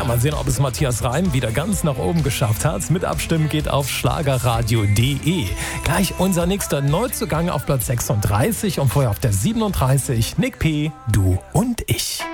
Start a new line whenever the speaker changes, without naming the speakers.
Ja, mal sehen, ob es Matthias Reim wieder ganz nach oben geschafft hat. Mit Abstimmen geht auf schlagerradio.de. Gleich unser nächster Neuzugang auf Platz 36 und vorher auf der 37 Nick P., Du und ich.